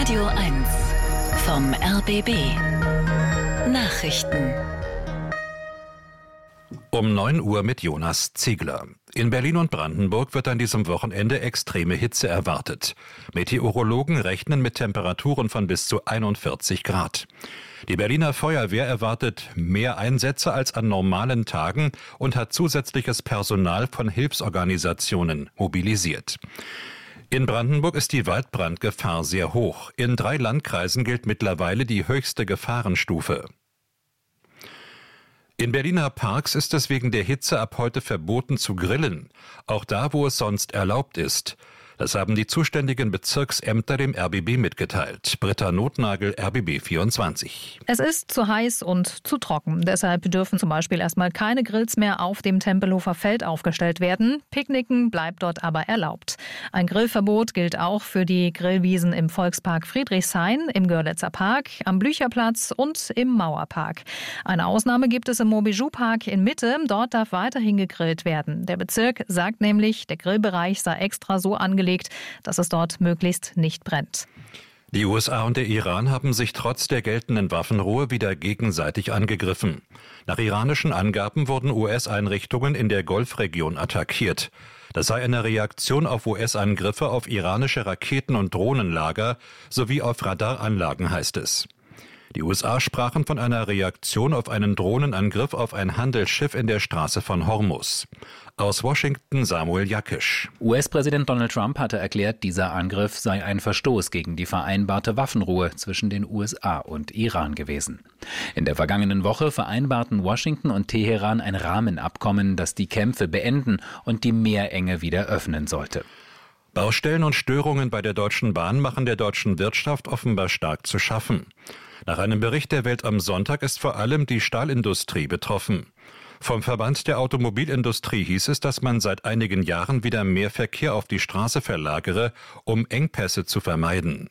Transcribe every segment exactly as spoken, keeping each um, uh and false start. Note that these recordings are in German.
Radio eins vom R B B. Nachrichten. Um neun Uhr mit Jonas Ziegler. In Berlin und Brandenburg wird an diesem Wochenende extreme Hitze erwartet. Meteorologen rechnen mit Temperaturen von bis zu einundvierzig Grad. Die Berliner Feuerwehr erwartet mehr Einsätze als an normalen Tagen und hat zusätzliches Personal von Hilfsorganisationen mobilisiert. In Brandenburg ist die Waldbrandgefahr sehr hoch. In drei Landkreisen gilt mittlerweile die höchste Gefahrenstufe. In Berliner Parks ist es wegen der Hitze ab heute verboten zu grillen, auch da, wo es sonst erlaubt ist. Das haben die zuständigen Bezirksämter dem R B B mitgeteilt. Britta Notnagel, R B B vierundzwanzig. Es ist zu heiß und zu trocken. Deshalb dürfen zum Beispiel erstmal keine Grills mehr auf dem Tempelhofer Feld aufgestellt werden. Picknicken bleibt dort aber erlaubt. Ein Grillverbot gilt auch für die Grillwiesen im Volkspark Friedrichshain, im Görlitzer Park, am Blücherplatz und im Mauerpark. Eine Ausnahme gibt es im Monbijou-Park in Mitte. Dort darf weiterhin gegrillt werden. Der Bezirk sagt nämlich, der Grillbereich sei extra so angelegt, dass es dort möglichst nicht brennt. Die U S A und der Iran haben sich trotz der geltenden Waffenruhe wieder gegenseitig angegriffen. Nach iranischen Angaben wurden U S-Einrichtungen in der Golfregion attackiert. Das sei eine Reaktion auf U S-Angriffe auf iranische Raketen- und Drohnenlager sowie auf Radaranlagen, heißt es. Die U S A sprachen von einer Reaktion auf einen Drohnenangriff auf ein Handelsschiff in der Straße von Hormuz. Aus Washington Samuel Jakisch. U S-Präsident Donald Trump hatte erklärt, dieser Angriff sei ein Verstoß gegen die vereinbarte Waffenruhe zwischen den U S A und Iran gewesen. In der vergangenen Woche vereinbarten Washington und Teheran ein Rahmenabkommen, das die Kämpfe beenden und die Meerenge wieder öffnen sollte. Baustellen und Störungen bei der Deutschen Bahn machen der deutschen Wirtschaft offenbar stark zu schaffen. Nach einem Bericht der Welt am Sonntag ist vor allem die Stahlindustrie betroffen. Vom Verband der Automobilindustrie hieß es, dass man seit einigen Jahren wieder mehr Verkehr auf die Straße verlagere, um Engpässe zu vermeiden.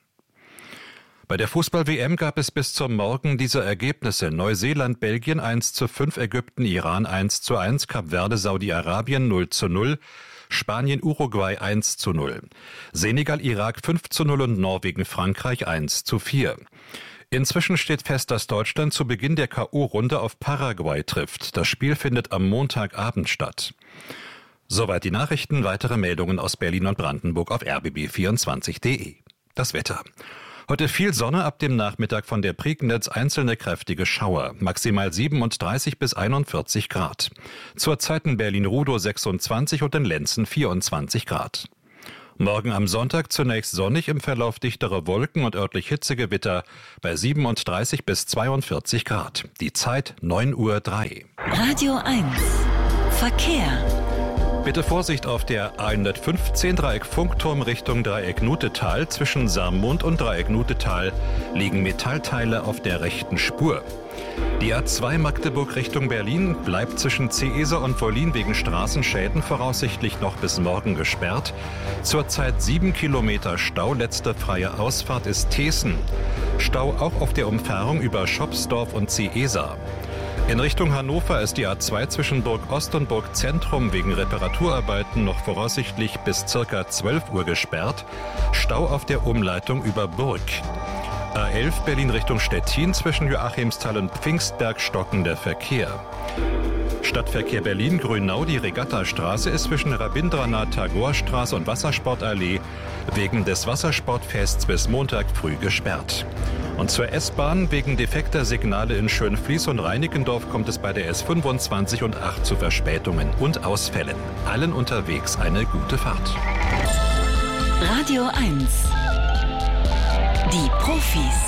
Bei der Fußball-W M gab es bis zum Morgen diese Ergebnisse: Neuseeland, Belgien eins zu fünf, Ägypten, Iran eins zu eins, Kap Verde, Saudi-Arabien null zu null, Spanien, Uruguay eins zu null, Senegal, Irak fünf zu null und Norwegen, Frankreich eins zu vier. Inzwischen steht fest, dass Deutschland zu Beginn der K O-Runde auf Paraguay trifft. Das Spiel findet am Montagabend statt. Soweit die Nachrichten. Weitere Meldungen aus Berlin und Brandenburg auf r b b vierundzwanzig punkt d e. Das Wetter. Heute viel Sonne, ab dem Nachmittag von der Prignitz einzelne kräftige Schauer. Maximal siebenunddreißig bis einundvierzig Grad. Zurzeit in Berlin-Rudow sechsundzwanzig und in Lenzen vierundzwanzig Grad. Morgen am Sonntag zunächst sonnig, im Verlauf dichtere Wolken und örtlich Hitzegewitter bei siebenunddreißig bis zweiundvierzig Grad. Die Zeit neun Uhr drei. Radio eins Verkehr. Bitte Vorsicht auf der A hundertfünfzehn Dreieck Funkturm Richtung Dreieck Nutetal. Zwischen Saarmund und Dreieck Nutetal liegen Metallteile auf der rechten Spur. Die A zwei Magdeburg Richtung Berlin bleibt zwischen Ceesa und Wollin wegen Straßenschäden voraussichtlich noch bis morgen gesperrt. Zurzeit sieben Kilometer Stau, letzte freie Ausfahrt ist Teeßen. Stau auch auf der Umfahrung über Schopsdorf und Ceesa. In Richtung Hannover ist die A zwei zwischen Burg Ost und Burg Zentrum wegen Reparaturarbeiten noch voraussichtlich bis ca. zwölf Uhr gesperrt. Stau auf der Umleitung über Burg. A elf Berlin Richtung Stettin zwischen Joachimsthal und Pfingstberg stockender Verkehr. Stadtverkehr Berlin Grünau, die Regattastraße ist zwischen Rabindranath Tagore-Straße und Wassersportallee wegen des Wassersportfests bis Montag früh gesperrt. Und zur S-Bahn: wegen defekter Signale in Schönfließ und Reinickendorf kommt es bei der S fünfundzwanzig und acht zu Verspätungen und Ausfällen. Allen unterwegs eine gute Fahrt. Radio eins. Die Profis.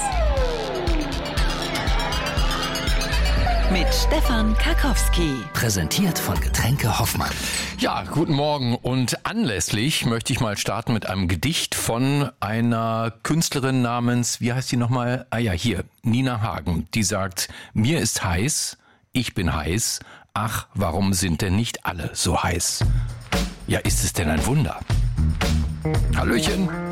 Mit Stefan Karkowski. Präsentiert von Getränke Hoffmann. Ja, guten Morgen. Und anlässlich möchte ich mal starten mit einem Gedicht von einer Künstlerin namens, wie heißt die nochmal? Ah ja, hier, Nina Hagen. Die sagt: Mir ist heiß, ich bin heiß. Ach, warum sind denn nicht alle so heiß? Ja, ist es denn ein Wunder? Hallöchen.